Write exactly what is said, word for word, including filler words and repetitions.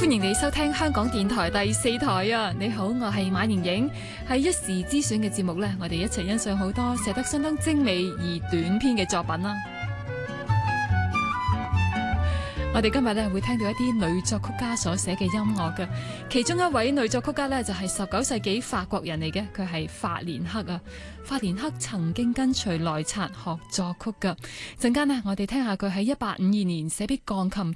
歡迎你收聽香港電台第四台啊！你好，我係馬盈盈。喺一時之選嘅節目呢，我哋一齊欣賞好多寫得相當精美而短篇嘅作品啦。我哋今日咧會聽到一啲女作曲家所寫嘅音樂嘅，其中一位女作曲家呢，就係十九世紀法國人嚟嘅，佢係法蓮克啊。法蓮克曾經跟隨萊察學作曲噶。陣間呢，我哋聽下佢喺一八五二年寫俾鋼琴